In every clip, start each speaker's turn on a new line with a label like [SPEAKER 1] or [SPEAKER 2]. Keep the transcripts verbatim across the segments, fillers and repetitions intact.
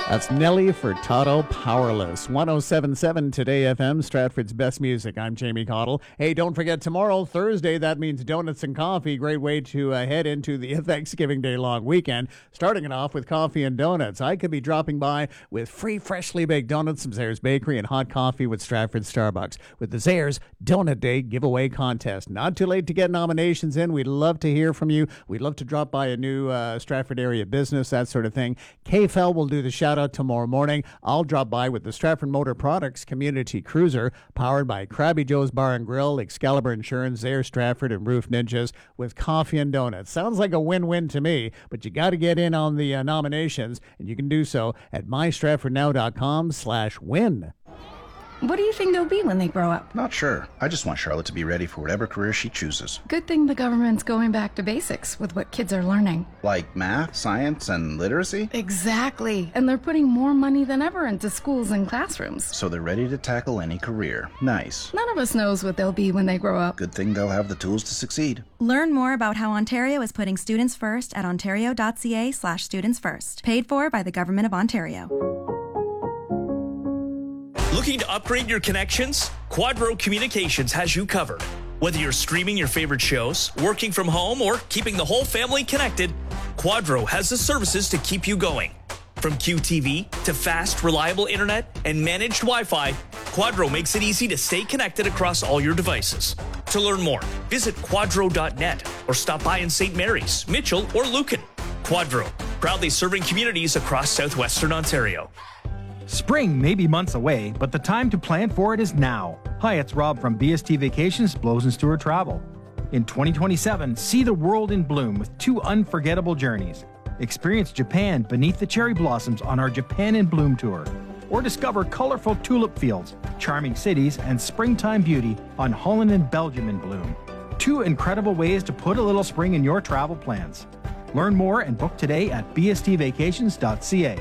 [SPEAKER 1] That's Nelly Furtado, Powerless. one oh seven point seven Today F M, Stratford's best music. I'm Jamie Cottle. Hey, don't forget tomorrow, Thursday, that means donuts and coffee. Great way to uh, head into the Thanksgiving Day long weekend. Starting it off with coffee and donuts. I could be dropping by with free freshly baked donuts from Zayre's Bakery and hot coffee with Stratford Starbucks with the Zayre's Donut Day giveaway contest. Not too late to get nominations in. We'd love to hear from you. We'd love to drop by a new uh, Stratford area business, that sort of thing. K F L will do the shout out tomorrow morning. I'll drop by with the Stratford Motor Products Community Cruiser, powered by Krabby Joe's Bar and Grill, Excalibur Insurance, Zayre Stratford, and Roof Ninjas, with coffee and donuts. Sounds like a win-win to me, but you got to get in on the uh, nominations, and you can do so at my stratford now dot com slash win.
[SPEAKER 2] What do you think they'll be when they grow up?
[SPEAKER 3] Not sure. I just want Charlotte to be ready for whatever career she chooses.
[SPEAKER 2] Good thing the government's going back to basics with what kids are learning.
[SPEAKER 3] Like math, science, and literacy?
[SPEAKER 2] Exactly. And they're putting more money than ever into schools and classrooms.
[SPEAKER 3] So they're ready to tackle any career. Nice.
[SPEAKER 2] None of us knows what they'll be when they grow up.
[SPEAKER 3] Good thing they'll have the tools to succeed.
[SPEAKER 4] Learn more about how Ontario is putting students first at ontario.ca slash students first. Paid for by the Government of Ontario.
[SPEAKER 5] Looking to upgrade your connections? Quadro Communications has you covered. Whether you're streaming your favorite shows, working from home, or keeping the whole family connected, Quadro has the services to keep you going. From Q T V to fast, reliable internet and managed Wi-Fi, Quadro makes it easy to stay connected across all your devices. To learn more, visit quadro dot net or stop by in Saint Mary's, Mitchell, or Lucan. Quadro, proudly serving communities across southwestern Ontario.
[SPEAKER 6] Spring may be months away, but the time to plan for it is now. Hi, it's Rob from B S T Vacations, Blows and Stewart Travel. In twenty twenty-seven, see the world in bloom with two unforgettable journeys. Experience Japan beneath the cherry blossoms on our Japan in Bloom tour. Or discover colorful tulip fields, charming cities, and springtime beauty on Holland and Belgium in bloom. Two incredible ways to put a little spring in your travel plans. Learn more and book today at b s t vacations dot c a.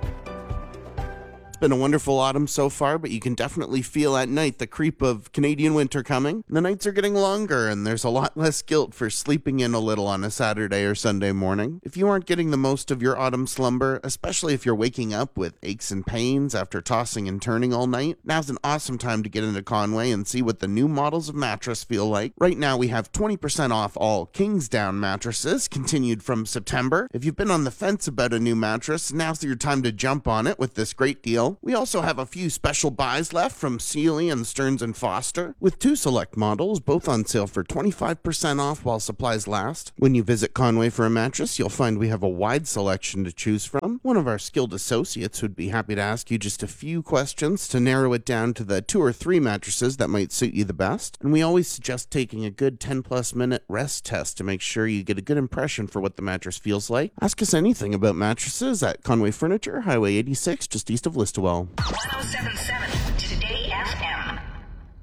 [SPEAKER 7] It's been a wonderful autumn so far, but you can definitely feel at night the creep of Canadian winter coming. The nights are getting longer, and there's a lot less guilt for sleeping in a little on a Saturday or Sunday morning. If you aren't getting the most of your autumn slumber, especially if you're waking up with aches and pains after tossing and turning all night, now's an awesome time to get into Conway and see what the new models of mattress feel like. Right now, we have twenty percent off all Kingsdown mattresses, continued from September. If you've been on the fence about a new mattress, now's your time to jump on it with this great deal. We also have a few special buys left from Sealy and Stearns and Foster, with two select models, both on sale for twenty-five percent off while supplies last. When you visit Conway for a mattress, you'll find we have a wide selection to choose from. One of our skilled associates would be happy to ask you just a few questions to narrow it down to the two or three mattresses that might suit you the best. And we always suggest taking a good ten plus minute rest test to make sure you get a good impression for what the mattress feels like. Ask us anything about mattresses at Conway Furniture, Highway eighty-six, just east of Listowel.
[SPEAKER 8] one oh seven point seven